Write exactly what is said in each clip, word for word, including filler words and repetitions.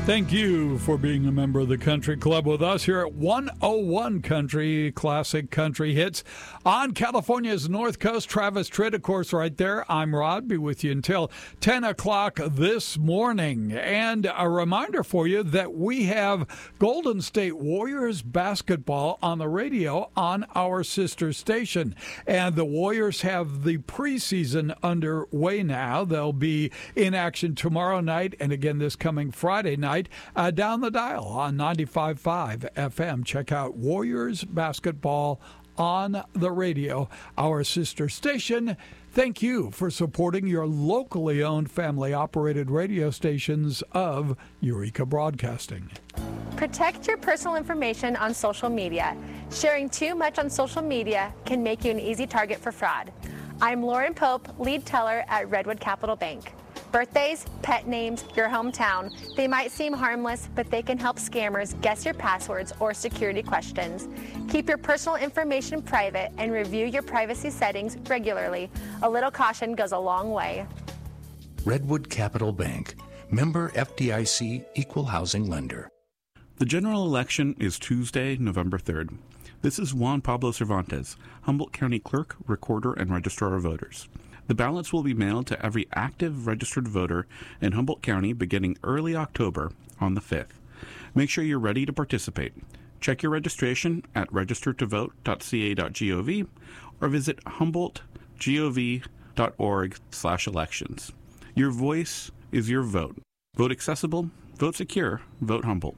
Thank you for being a member of the Country Club with us here at one oh one Country, classic country hits on California's North Coast. Travis Tritt, of course, right there. I'm Rod. Be with you until ten o'clock this morning. And a reminder for you that we have Golden State Warriors basketball on the radio on our sister station. And the Warriors have the preseason underway now. They'll be in action tomorrow night and again this coming Friday night. Uh, down the dial on ninety-five point five F M. Check out Warriors basketball on the radio, our sister station. Thank you for supporting your locally owned, family-operated radio stations of Eureka Broadcasting. Protect your personal information on social media. Sharing too much on social media can make you an easy target for fraud. I'm Lauren Pope, lead teller at Redwood Capital Bank. Birthdays, pet names, your hometown, they might seem harmless, but they can help scammers guess your passwords or security questions. Keep your personal information private and review your privacy settings regularly. A little caution goes a long way. Redwood Capital Bank, member F D I C, equal housing lender. The general election is Tuesday, November third. This is Juan Pablo Cervantes, Humboldt County Clerk, Recorder, and Registrar of Voters. The ballots will be mailed to every active registered voter in Humboldt County beginning early October on the fifth. Make sure you're ready to participate. Check your registration at register to vote dot c a dot gov or visit humboldt gov dot org slash elections. Your voice is your vote. Vote accessible, vote secure, vote Humboldt.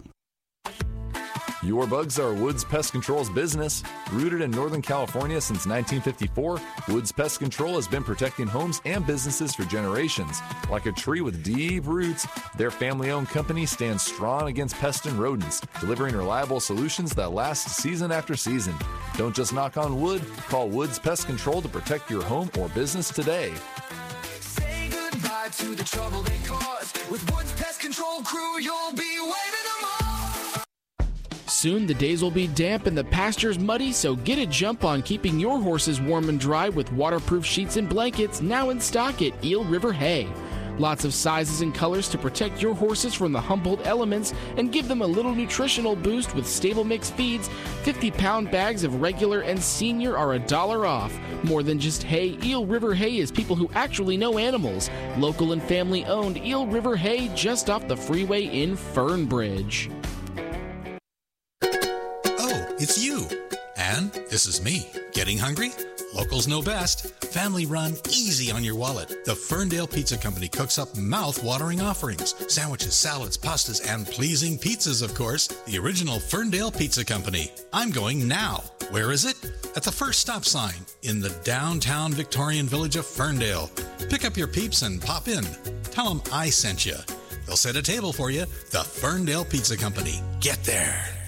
Your bugs are Woods Pest Control's business. Rooted in Northern California since nineteen fifty-four, Woods Pest Control has been protecting homes and businesses for generations. Like a tree with deep roots, their family-owned company stands strong against pests and rodents, delivering reliable solutions that last season after season. Don't just knock on wood. Call Woods Pest Control to protect your home or business today. Say goodbye to the trouble they caused. With Woods Pest Control crew, you'll be waving them off. Soon the days will be damp and the pastures muddy, so get a jump on keeping your horses warm and dry with waterproof sheets and blankets now in stock at Eel River Hay. Lots of sizes and colors to protect your horses from the Humboldt elements and give them a little nutritional boost with stable mix feeds. fifty-pound bags of regular and senior are a dollar off. More than just hay, Eel River Hay is people who actually know animals. Local and family-owned Eel River Hay just off the freeway in Fernbridge. It's you. And this is me. Getting hungry? Locals know best. Family run, easy on your wallet. The Ferndale Pizza Company cooks up mouth-watering offerings. Sandwiches, salads, pastas, and pleasing pizzas, of course. The original Ferndale Pizza Company. I'm going now. Where is it? At the first stop sign in the downtown Victorian village of Ferndale. Pick up your peeps and pop in. Tell them I sent you. They'll set a table for you. The Ferndale Pizza Company. Get there.